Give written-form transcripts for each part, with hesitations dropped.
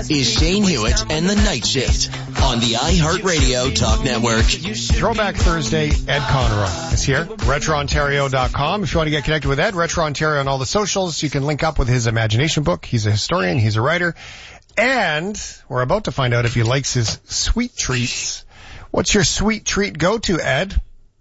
This is Shane Hewitt and the Night Shift on the iHeartRadio Talk Network. Throwback Thursday, Ed Conroy is here. RetroOntario.com. If you want to get connected with Ed, Retro Ontario on all the socials, you can link up with his imagination book. He's a historian, he's a writer, and we're about to find out if he likes his sweet treats. What's your sweet treat go-to, Ed?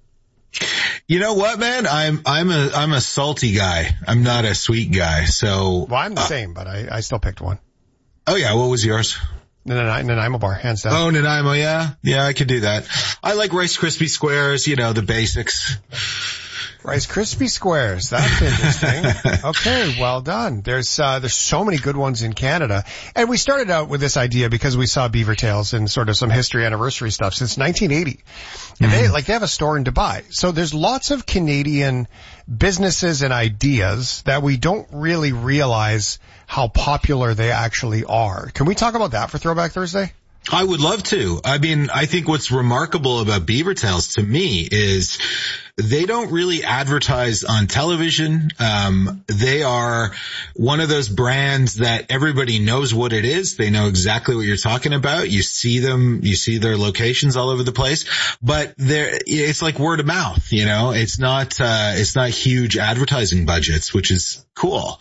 You know what, man? I'm a salty guy. I'm not a sweet guy. So. Well, I'm the same, but I still picked one. Oh yeah, what was yours? Nanaimo bar, hands down. Oh, Nanaimo, yeah. Yeah, I could do that. I like Rice Krispie Squares, you know, the basics. Rice Krispie Squares. That's interesting. Okay, well done. There's so many good ones in Canada. And we started out with this idea because we saw Beaver Tails and sort of some history anniversary stuff since 1980. And they have a store in Dubai. So there's lots of Canadian businesses and ideas that we don't really realize how popular they actually are. Can we talk about that for Throwback Thursday? I would love to. I mean, I think what's remarkable about Beaver Tails to me is they don't really advertise on television. They are one of those brands that everybody knows what it is. They know exactly what you're talking about. You see them, you see their locations all over the place, but it's like word of mouth, you know, it's not huge advertising budgets, which is cool.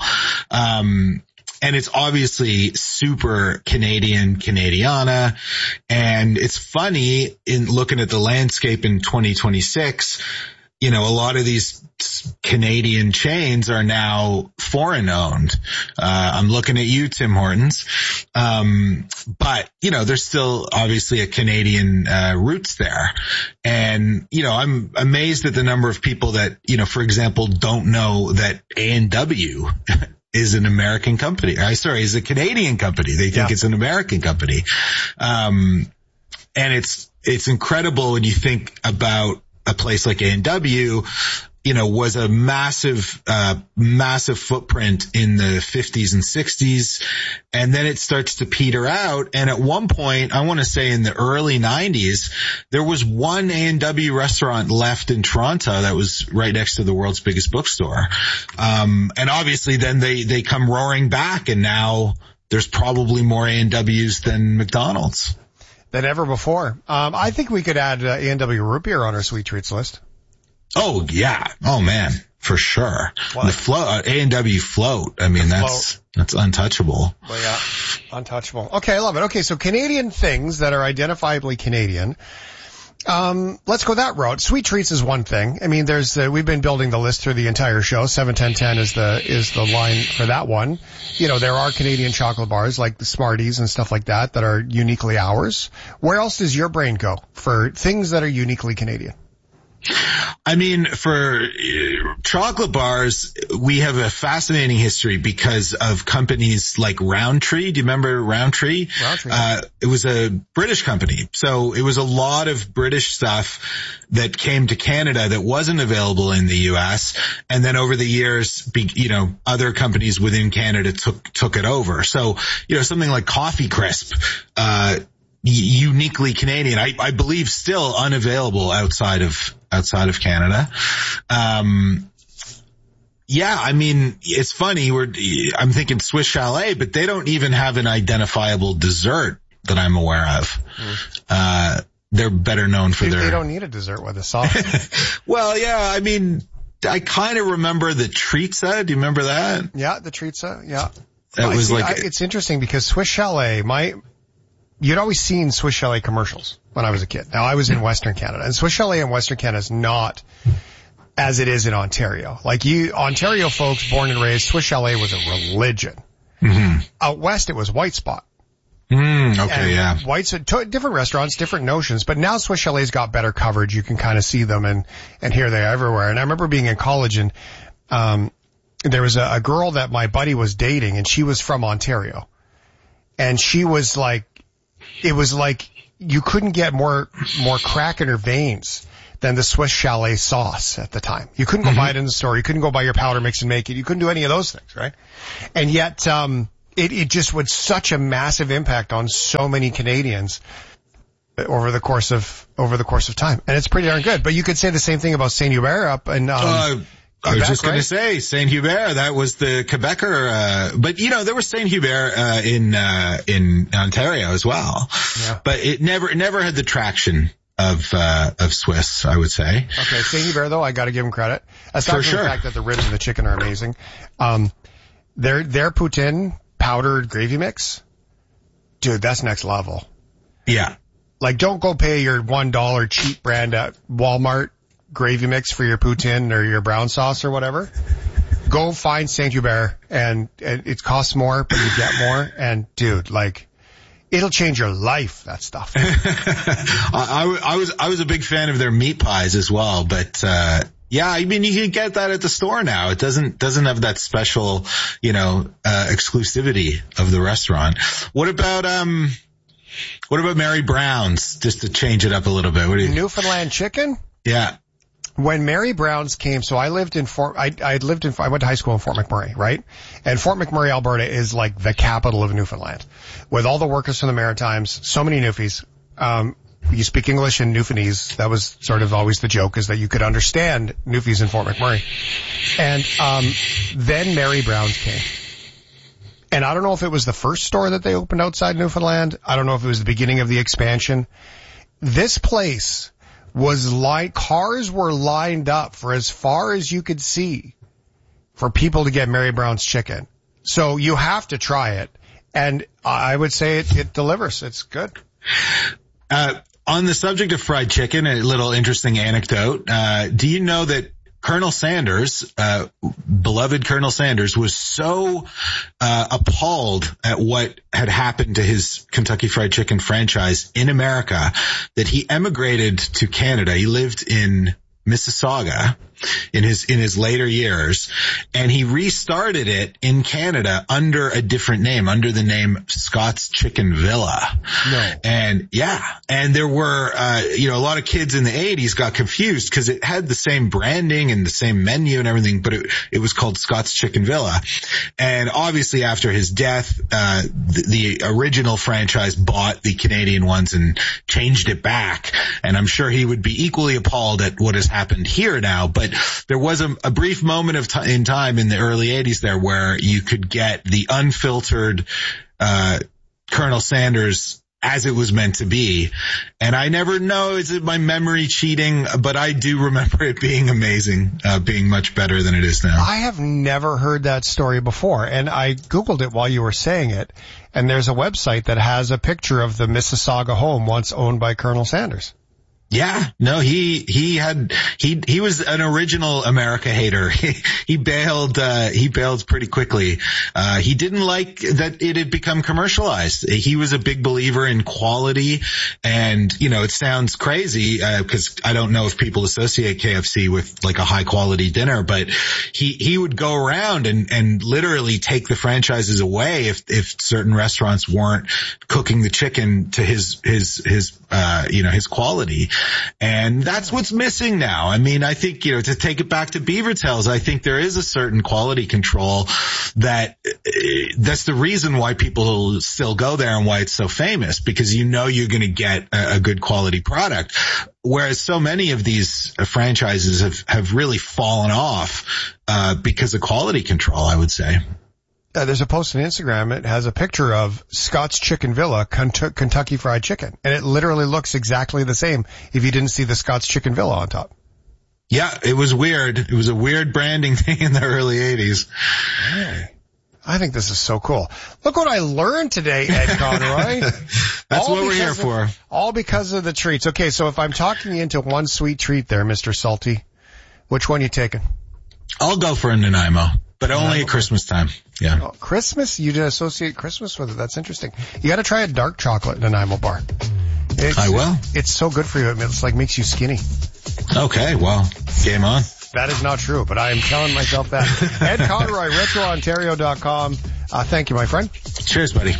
And it's obviously super Canadiana. And it's funny in looking at the landscape in 2026, you know, a lot of these Canadian chains are now foreign owned. I'm looking at you, Tim Hortons. But, you know, there's still obviously a Canadian, roots there. And, you know, I'm amazed at the number of people that, you know, for example, don't know that A&W is an American company. Is a Canadian company. They think it's an American company. And it's incredible when you think about a place like A&W, you know, was a massive footprint in the 50s and 60s. And then it starts to peter out. And at one point, I want to say in the early 90s, there was one A&W restaurant left in Toronto that was right next to the world's biggest bookstore. And obviously then they come roaring back, and now there's probably more A&Ws than McDonald's. Than ever before. I think we could add A&W root beer on our sweet treats list. Oh yeah. Oh man, for sure. What? The float, A&W float. I mean, that's untouchable. Well, yeah, untouchable. Okay, I love it. Okay, so Canadian things that are identifiably Canadian. Let's go that route. Sweet treats is one thing. I mean, we've been building the list through the entire show. 7-10-10 is the line for that one. You know, there are Canadian chocolate bars like the Smarties and stuff like that are uniquely ours. Where else does your brain go for things that are uniquely Canadian? I mean, for chocolate bars, we have a fascinating history because of companies like Roundtree. Do you remember Roundtree? Roundtree. It was a British company. So it was a lot of British stuff that came to Canada that wasn't available in the U.S. And then over the years, you know, other companies within Canada took it over. So, you know, something like Coffee Crisp, uniquely Canadian, I believe still unavailable outside of Canada. Yeah, I mean, it's funny. I'm thinking Swiss Chalet, but they don't even have an identifiable dessert that I'm aware of. They're better known for They don't need a dessert with a sauce. Well, yeah, I mean, I kind of remember the Treatza. Do you remember that? Yeah, the Treatza. Yeah. It's interesting because Swiss Chalet, you'd always seen Swiss Chalet commercials when I was a kid. Now, I was in Western Canada, and Swiss Chalet in Western Canada is not as it is in Ontario. Like Ontario folks born and raised, Swiss Chalet was a religion. Mm-hmm. Out west, it was White Spot. Okay, yeah. Different restaurants, different notions, but now Swiss Chalet's got better coverage. You can kind of see them and here they are everywhere. And I remember being in college and, there was a girl that my buddy was dating, and she was from Ontario. And she was like, it was like you couldn't get more crack in her veins than the Swiss Chalet sauce at the time. You couldn't go buy it in the store. You couldn't go buy your powder mix and make it. You couldn't do any of those things, right? And yet, it just was such a massive impact on so many Canadians over the course of time. And it's pretty darn good. But you could say the same thing about Saint Hubert up in, I was just going to say Saint Hubert. That was the Quebecer, but there was Saint Hubert in Ontario as well. Yeah. But it never had the traction of Swiss, I would say. Okay, Saint Hubert though, I got to give him credit. Aside from the fact that the ribs and the chicken are amazing, their poutine powdered gravy mix, dude, that's next level. Yeah. Like, don't go pay your $1 cheap brand at Walmart gravy mix for your poutine or your brown sauce or whatever. Go find Saint Hubert, and it costs more, but you get more. And dude, like, it'll change your life, that stuff. I was a big fan of their meat pies as well, but yeah, I mean, you can get that at the store now. It doesn't have that special, exclusivity of the restaurant. What about Mary Brown's, just to change it up a little bit? Newfoundland chicken? Yeah. When Mary Brown's came, so I went to high school in Fort McMurray, right? And Fort McMurray, Alberta is like the capital of Newfoundland. With all the workers from the Maritimes, so many Newfies. You speak English in Newfoundlandese. That was sort of always the joke, is that you could understand Newfies in Fort McMurray. And then Mary Brown's came. And I don't know if it was the first store that they opened outside Newfoundland. I don't know if it was the beginning of the expansion. This place was cars were lined up for as far as you could see for people to get Mary Brown's chicken. So you have to try it. And I would say it delivers. It's good. On the subject of fried chicken, a little interesting anecdote. Do you know that Colonel Sanders, beloved Colonel Sanders, was so appalled at what had happened to his Kentucky Fried Chicken franchise in America that he emigrated to Canada. He lived in Mississauga in his later years, and he restarted it in Canada under a different name, under the name Scott's Chicken Villa. No. And there were, a lot of kids in the 80s got confused because it had the same branding and the same menu and everything, but it was called Scott's Chicken Villa. And obviously after his death, the original franchise bought the Canadian ones and changed it back. And I'm sure he would be equally appalled at what has happened here now, but there was a brief moment in time in the early 80s there where you could get the unfiltered Colonel Sanders as it was meant to be. And I never know, is it my memory cheating? But I do remember it being amazing, being much better than it is now. I have never heard that story before, and I Googled it while you were saying it, and there's a website that has a picture of the Mississauga home once owned by Colonel Sanders. Yeah, no, he was an original America hater. He bailed pretty quickly. He didn't like that it had become commercialized. He was a big believer in quality, and, it sounds crazy, cause I don't know if people associate KFC with like a high quality dinner, but he would go around and literally take the franchises away if certain restaurants weren't cooking the chicken to his quality. And that's what's missing now. I mean, I think, to take it back to Beavertails, I think there is a certain quality control that's the reason why people still go there and why it's so famous, because you're going to get a good quality product. Whereas so many of these franchises have really fallen off, because of quality control, I would say. There's a post on Instagram. It has a picture of Scott's Chicken Villa, Kentucky Fried Chicken. And it literally looks exactly the same if you didn't see the Scott's Chicken Villa on top. Yeah, it was weird. It was a weird branding thing in the early 80s. Hey, I think this is so cool. Look what I learned today, Ed Conroy. That's what we're here for. All because of the treats. Okay, so if I'm talking you into one sweet treat there, Mr. Salty, which one are you taking? I'll go for a Nanaimo. But only at Christmas time. Yeah. Oh, Christmas? You didn't associate Christmas with it. That's interesting. You got to try a dark chocolate Nanaimo bar. I will. It's so good for you. It's like makes you skinny. Okay. Well, game on. That is not true, but I am telling myself that. Ed Conroy, RetroOntario.com. Thank you, my friend. Cheers, buddy.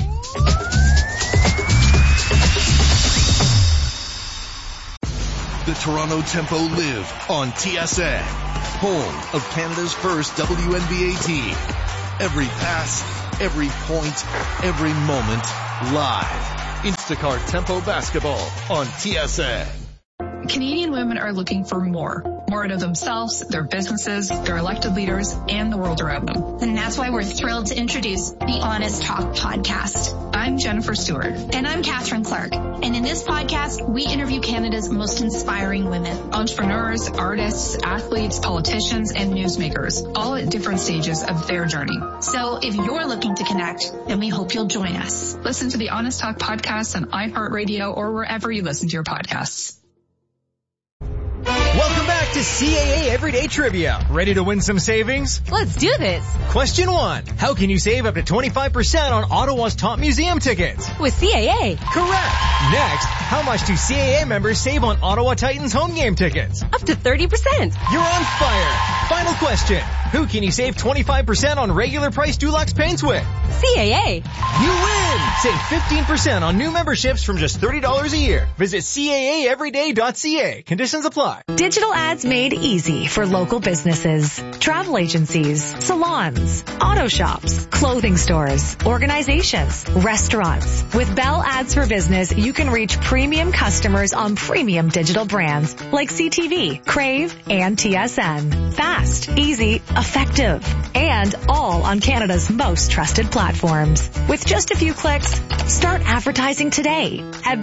The Toronto Tempo live on TSN, home of Canada's first WNBA team. Every pass, every point, every moment, live. Instacart Tempo Basketball on TSN. Canadian women are looking for more more out of themselves, their businesses, their elected leaders, and the world around them. And that's why we're thrilled to introduce the Honest Talk podcast. I'm Jennifer Stewart. And I'm Catherine Clark. And in this podcast, we interview Canada's most inspiring women. Entrepreneurs, artists, athletes, politicians, and newsmakers, all at different stages of their journey. So if you're looking to connect, then we hope you'll join us. Listen to the Honest Talk podcast on iHeartRadio or wherever you listen to your podcasts. Welcome back to CAA Everyday Trivia. Ready to win some savings? Let's do this. Question 1. How can you save up to 25% on Ottawa's top museum tickets? With CAA. Correct. Next, how much do CAA members save on Ottawa Titans home game tickets? Up to 30%. You're on fire. Final question. Who can you save 25% on regular price Dulux paints with? CAA. You win! Save 15% on new memberships from just $30 a year. Visit CAAeveryday.ca. Conditions apply. Digital ads made easy for local businesses, travel agencies, salons, auto shops, clothing stores, organizations, restaurants. With Bell Ads for Business, you can reach premium customers on premium digital brands like CTV, Crave, and TSN. Fast, easy, effective, and all on Canada's most trusted platforms. With just a few clicks, start advertising today at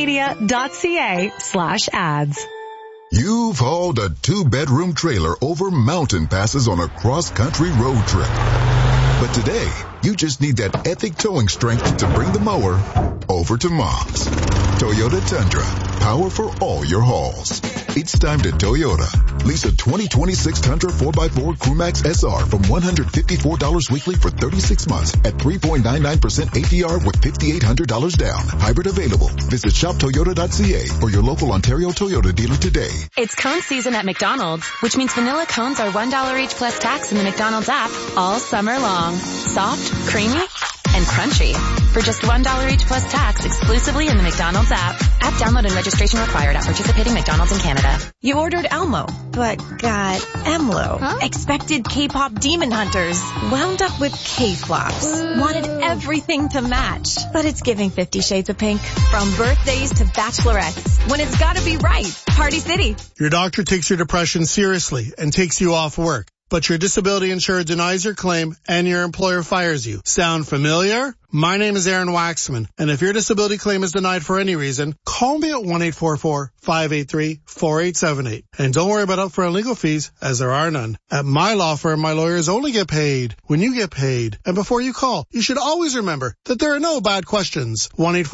bellmedia.ca/ads. You've hauled a 2-bedroom trailer over mountain passes on a cross-country road trip. But today, you just need that epic towing strength to bring the mower over to Mom's. Toyota Tundra, power for all your hauls. It's time to Toyota. Lease a 2026 Tundra 4x4 Crewmax SR from $154 weekly for 36 months at 3.99% APR with $5,800 down. Hybrid available. Visit shoptoyota.ca or your local Ontario Toyota dealer today. It's cone season at McDonald's, which means vanilla cones are $1 each plus tax in the McDonald's app all summer long. Soft, creamy, and crunchy. For just $1 each plus tax exclusively in the McDonald's app. App download and registration required at participating McDonald's in Canada. You ordered Elmo, but got Emlo. Huh? Expected K-pop demon hunters. Wound up with K-flops. Wanted everything to match. But it's giving 50 Shades of Pink. From birthdays to bachelorettes. When it's gotta be right. Party City. Your doctor takes your depression seriously and takes you off work. But your disability insurer denies your claim and your employer fires you. Sound familiar? My name is Aaron Waxman, and if your disability claim is denied for any reason, call me at 1-844-583-4878. And don't worry about upfront legal fees, as there are none. At my law firm, my lawyers only get paid when you get paid. And before you call, you should always remember that there are no bad questions.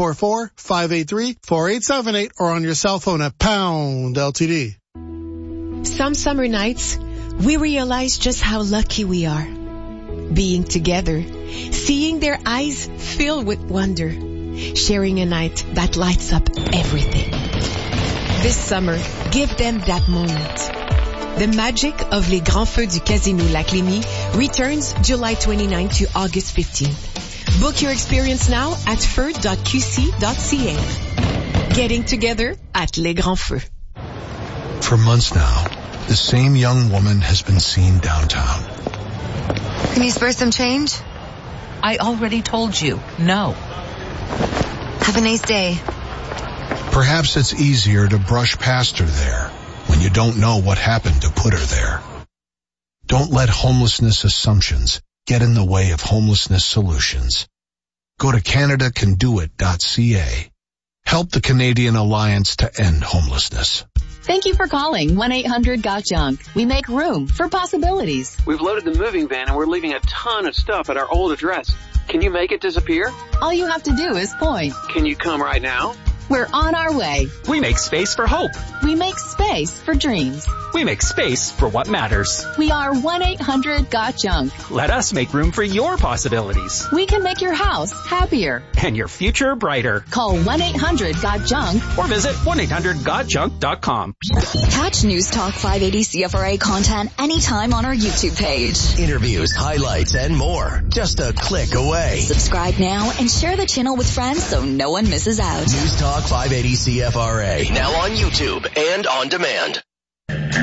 1-844-583-4878 or on your cell phone at pound LTD. Some summer nights, we realize just how lucky we are. Being together, seeing their eyes filled with wonder, sharing a night that lights up everything. This summer, give them that moment. The magic of Les Grands Feux du Casino Lac Lémy returns July 29 to August 15th. Book your experience now at feu.qc.ca. Getting together at Les Grands Feux. For months now, the same young woman has been seen downtown. Can you spare some change? I already told you, no. Have a nice day. Perhaps it's easier to brush past her there when you don't know what happened to put her there. Don't let homelessness assumptions get in the way of homelessness solutions. Go to CanadaCanDoIt.ca. Help the Canadian Alliance to End Homelessness. Thank you for calling 1-800-GOT-JUNK. We make room for possibilities. We've loaded the moving van and we're leaving a ton of stuff at our old address. Can you make it disappear? All you have to do is point. Can you come right now? We're on our way. We make space for hope. We make space for dreams. We make space for what matters. We are 1-800-GOT-JUNK. Let us make room for your possibilities. We can make your house happier. And your future brighter. Call 1-800-GOT-JUNK. Or visit 1-800-GOT-JUNK.com. Catch News Talk 580 CFRA content anytime on our YouTube page. Interviews, highlights, and more. Just a click away. Subscribe now and share the channel with friends so no one misses out. News Talk 580 CFRA. Now on YouTube and on demand.